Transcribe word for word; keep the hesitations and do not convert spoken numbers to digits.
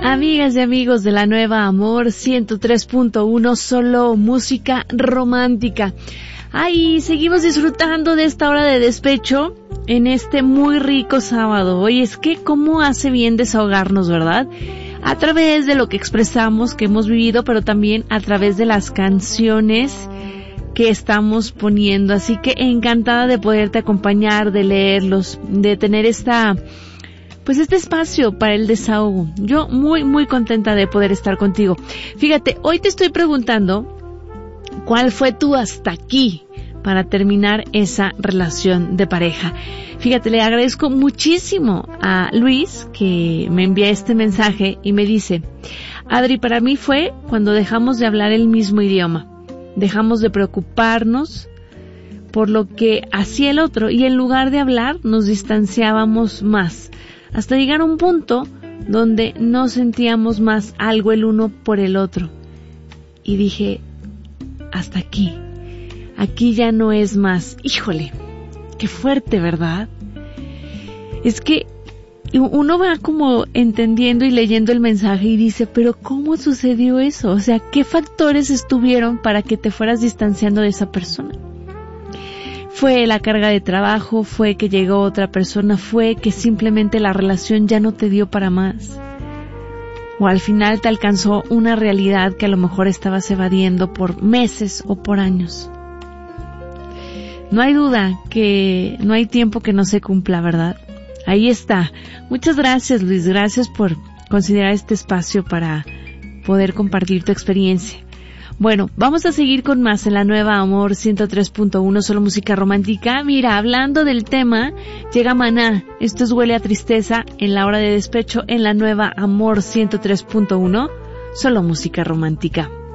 Amigas y amigos de la Nueva Amor ciento tres punto uno, solo música romántica. Ay, seguimos disfrutando de esta hora de despecho en este muy rico sábado. Oye, es que cómo hace bien desahogarnos, ¿verdad? A través de lo que expresamos, que hemos vivido, pero también a través de las canciones que estamos poniendo. Así que encantada de poderte acompañar, de leerlos, de tener esta... pues este espacio para el desahogo. Yo muy, muy contenta de poder estar contigo. Fíjate, hoy te estoy preguntando cuál fue tu hasta aquí para terminar esa relación de pareja. Fíjate, le agradezco muchísimo a Luis que me envía este mensaje y me dice: Adri, para mí fue cuando dejamos de hablar el mismo idioma. Dejamos de preocuparnos por lo que hacía el otro y en lugar de hablar nos distanciábamos más, hasta llegar a un punto donde no sentíamos más algo el uno por el otro. Y dije, hasta aquí, aquí ya no es más. Híjole, qué fuerte, ¿verdad? Es que uno va como entendiendo y leyendo el mensaje y dice, pero ¿cómo sucedió eso? O sea, ¿qué factores estuvieron para que te fueras distanciando de esa persona? Fue la carga de trabajo, fue que llegó otra persona, fue que simplemente la relación ya no te dio para más. O al final te alcanzó una realidad que a lo mejor estabas evadiendo por meses o por años. No hay duda que no hay tiempo que no se cumpla, ¿verdad? Ahí está. Muchas gracias, Luis. Gracias por considerar este espacio para poder compartir tu experiencia. Bueno, vamos a seguir con más en la Nueva Amor ciento tres punto uno, solo música romántica. Mira, hablando del tema, llega Maná. Esto es Huele a Tristeza en la hora de despecho en la Nueva Amor ciento tres punto uno, solo música romántica.